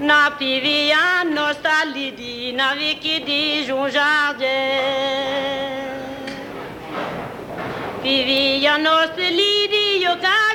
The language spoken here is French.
Na pivia nostra lidi na viki di jonjarde. Pivia nostra lidi yoga